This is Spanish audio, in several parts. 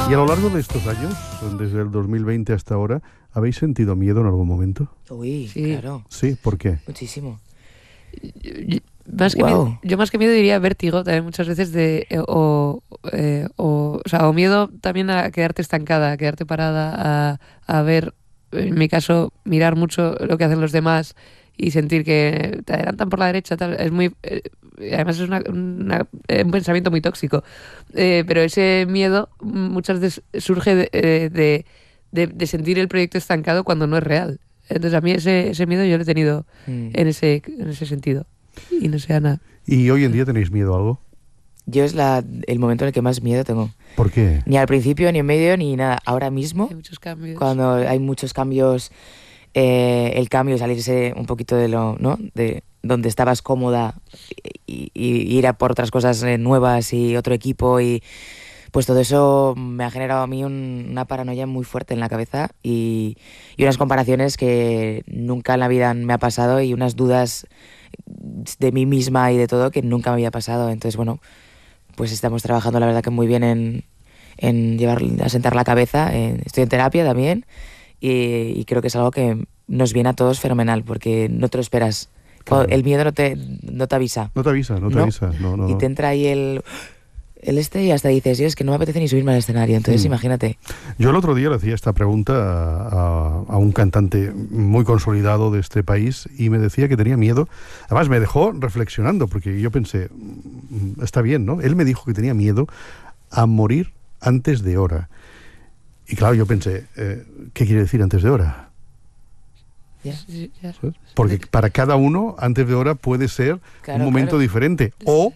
Y a lo largo de estos años, desde el 2020 hasta ahora, ¿habéis sentido miedo en algún momento? Uy, Sí. claro. Sí, ¿por qué? Muchísimo. Yo más que miedo diría vértigo también muchas veces o miedo también a quedarte estancada, a quedarte parada, a ver, en mi caso, mirar mucho lo que hacen los demás y sentir que te adelantan por la derecha, tal, es muy... además es un pensamiento muy tóxico, pero ese miedo muchas veces surge de sentir el proyecto estancado cuando no es real. Entonces a mí ese miedo yo lo he tenido en ese sentido. Y no sé, Ana. ¿Y hoy en día tenéis miedo a algo? Yo es el momento en el que más miedo tengo. ¿Por qué? Ni al principio, ni en medio, ni nada. Ahora mismo, Hay muchos cambios. cuando hay muchos cambios, el cambio, salirse un poquito de lo, ¿no? De donde estabas cómoda y ir a por otras cosas nuevas y otro equipo y pues todo eso me ha generado a mí una paranoia muy fuerte en la cabeza y unas comparaciones que nunca en la vida me ha pasado y unas dudas de mí misma y de todo que nunca me había pasado. Entonces, bueno, pues estamos trabajando la verdad que muy bien en llevar a sentar la cabeza. Estoy en terapia también y creo que es algo que nos viene a todos fenomenal porque no te lo esperas. Claro. El miedo no te avisa. No te avisa. Y te entra ahí el y hasta dices, yo es que no me apetece ni subirme al escenario, entonces imagínate. Yo el otro día le hacía esta pregunta a un cantante muy consolidado de este país y me decía que tenía miedo. Además me dejó reflexionando porque yo pensé, está bien, ¿no? Él me dijo que tenía miedo a morir antes de hora. Y claro, yo pensé, ¿qué quiere decir antes de hora? Ya. ¿Sabes? Porque para cada uno, antes de hora puede ser un momento diferente. O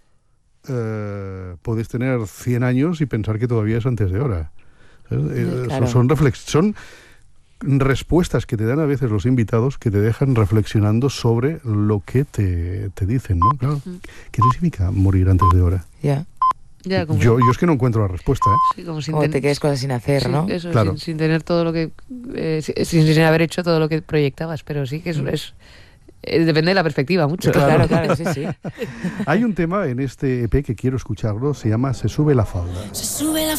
puedes tener 100 años y pensar que todavía es antes de hora. Claro. Son respuestas que te dan a veces los invitados que te dejan reflexionando sobre lo que te dicen, ¿no? Claro. ¿Qué significa morir antes de hora? Ya. Yo es que no encuentro la respuesta, ¿eh? Sí, como Como te quedes cosas sin hacer, sí, ¿no? Eso, claro. sin tener todo lo que... sin haber hecho todo lo que proyectabas, pero sí que depende de la perspectiva mucho. Claro, sí. Hay un tema en este EP que quiero escucharlo, se llama Se sube la falda. Se sube la